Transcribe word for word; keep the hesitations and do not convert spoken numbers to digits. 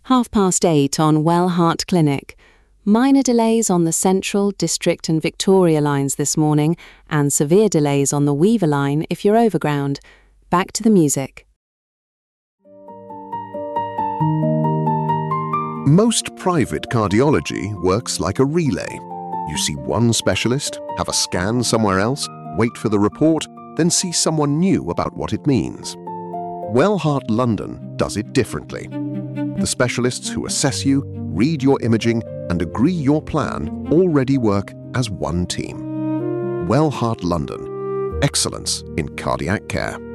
Half past eight on Wellheart Clinic. Minor delays on the Central, District and Victoria lines this morning, and severe delays on the Weaver line if you're overground. Back to the music. Most private cardiology works like a relay. You see one specialist, have a scan somewhere else, wait for the report, then see someone new about what it means. Wellheart London does it differently. The specialists who assess you, read your imaging, and agree your plan already work as one team. Wellheart London. Excellence in cardiac care.